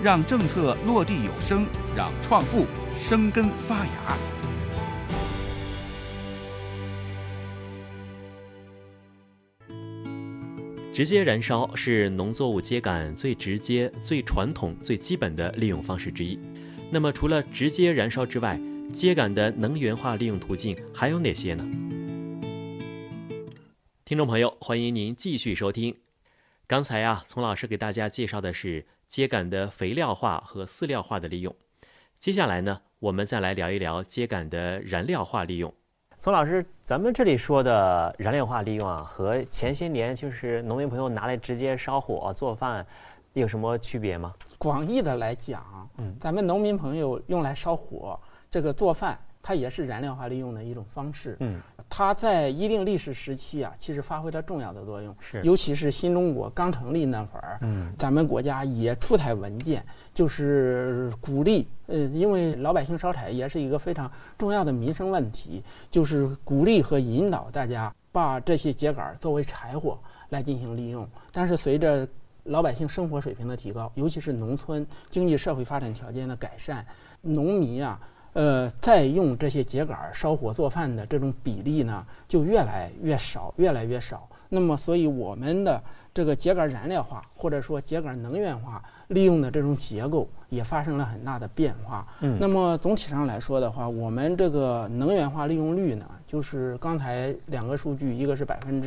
让政策落地有声，让创富生根发芽。 直接燃烧是农作物秸秆最直接、最传统、最基本的利用方式之一。那么，除了直接燃烧之外，秸秆的能源化利用途径还有哪些呢？听众朋友，欢迎您继续收听。刚才丛老师给大家介绍的是秸秆的肥料化和饲料化的利用。接下来呢，我们再来聊一聊秸秆的燃料化利用。丛老师，咱们这里说的燃料化利用和前些年就是农民朋友拿来直接烧火做饭有什么区别吗？ 广义的来讲，咱们农民朋友用来烧火这个做饭，它也是燃料化利用的一种方式。它在一定历史时期其实发挥了重要的作用。尤其是新中国刚成立那会儿，咱们国家也出台文件，就是鼓励，因为老百姓烧柴也是一个非常重要的民生问题，就是鼓励和引导大家把这些秸秆作为柴火来进行利用。但是随着老百姓生活水平的提高，尤其是农村经济社会发展条件的改善，农民在用这些秸秆烧火做饭的这种比例呢，就越来越少。那么，所以我们的这个秸秆燃料化或者说秸秆能源化利用的这种结构也发生了很大的变化。那么总体上来说的话，我们这个能源化利用率呢，就是刚才两个数据，一个是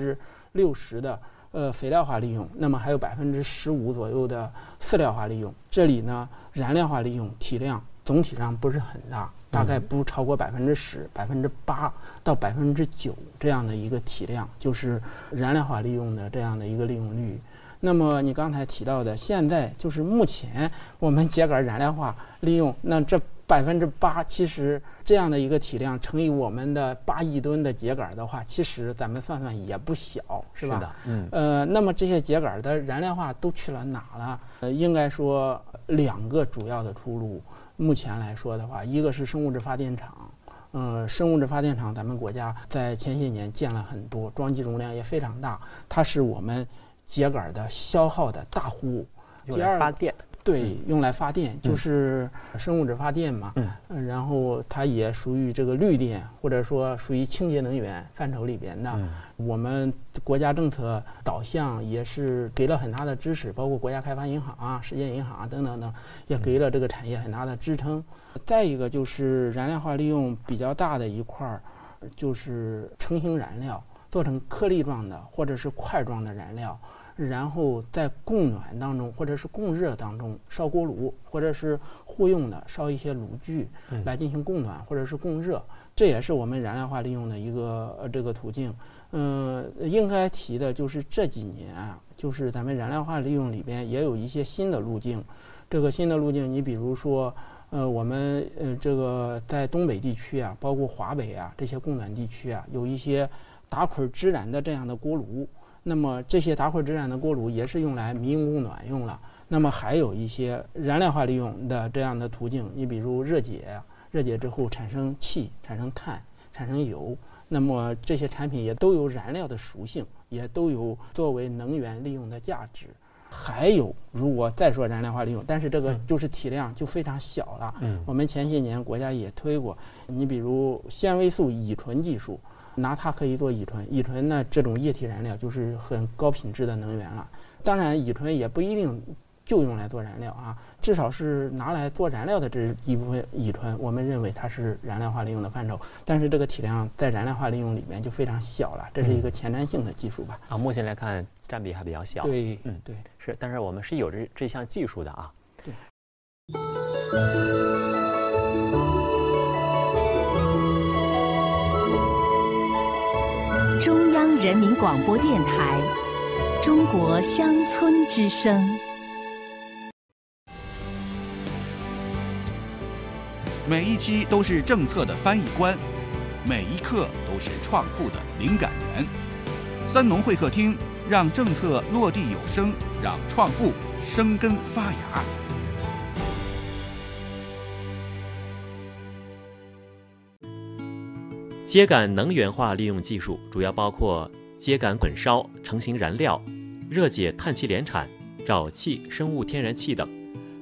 60%的肥料化利用，那么还有15%左右的饲料化利用。这里呢，燃料化利用体量总体上不是很大，大概不超过10%、8%到9%这样的一个体量，就是燃料化利用的这样的一个利用率。那么你刚才提到的，现在就是目前我们秸秆燃料化利用，那这8%，其实这样的一个体量乘以我们的8亿吨的秸秆的话，其实咱们算算也不小，是吧？ 是的， 那么这些秸秆的燃料化都去了哪了？应该说2个主要的出路。目前来说的话，一个是生物质发电厂。生物质发电厂咱们国家在前些年建了很多，装机容量也非常大，它是我们秸秆的消耗的大户， 用来发电。 对，用来发电就是生物质发电嘛。然后它也属于这个绿电，或者说属于清洁能源范畴里边的。我们国家政策导向也是给了很大的支持，包括国家开发银行世界银行等等等，也给了这个产业很大的支撑。再一个就是燃料化利用比较大的一块，就是成型燃料，做成颗粒状的或者是块状的燃料。然后在供暖当中或者是供热当中烧锅炉，或者是户用的烧一些炉具来进行供暖或者是供热，这也是我们燃料化利用的一个这个途径。应该提的就是这几年就是咱们燃料化利用里边也有一些新的路径。这个新的路径，你比如说我们这个在东北地区包括华北这些供暖地区有一些打捆直燃的这样的锅炉。那么这些打捆直燃的锅炉也是用来民用供暖用了。那么还有一些燃料化利用的这样的途径，你比如热解之后产生气、产生碳、产生油，那么这些产品也都有燃料的属性，也都有作为能源利用的价值。还有，如果再说燃料化利用，但是这个就是体量就非常小了。我们前些年国家也推过，你比如纤维素乙醇技术。拿它可以做乙醇，乙醇呢这种液体燃料就是很高品质的能源了。当然，乙醇也不一定就用来做燃料至少是拿来做燃料的这一部分乙醇，我们认为它是燃料化利用的范畴。但是这个体量在燃料化利用里面就非常小了，这是一个前瞻性的技术吧。 目前来看占比还比较小。 对， 对，是，但是我们是有这项技术的对。 中央人民广播电台《中国乡村之声》。 每一期都是政策的翻译官，每一刻都是创富的灵感源。三农会客厅，让政策落地有声，让创富生根发芽。 秸秆能源化利用技术主要包括秸秆滚烧、成型燃料、热解碳气联产、沼气、生物天然气等。